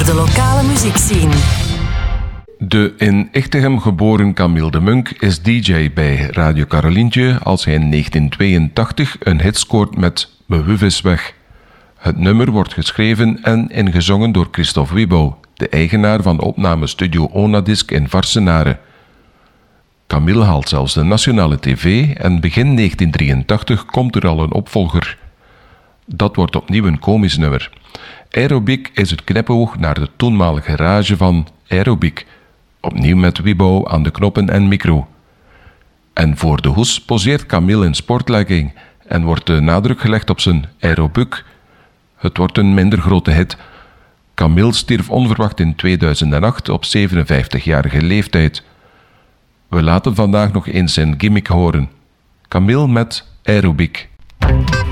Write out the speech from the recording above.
over de lokale muziekscene. De in Echtegem geboren Camille de Munk is DJ bij Radio Carolientje als hij in 1982 een hit scoort met Me Wuf is weg. Het nummer wordt geschreven en ingezongen door Christophe Wibo, de eigenaar van opnamestudio Onadisc in Varsenaren. Camille haalt zelfs de nationale tv en begin 1983 komt er al een opvolger. Dat wordt opnieuw een komisch nummer. Aerobiek is het knipoog naar de toenmalige rage van Aerobiek, opnieuw met Wibo aan de knoppen en micro. En voor de hoes poseert Camille in sportlegging en wordt de nadruk gelegd op zijn aerobiek. Het wordt een minder grote hit. Camille stierf onverwacht in 2008 op 57-jarige leeftijd. We laten vandaag nog eens zijn gimmick horen. Camille met Aerobiek.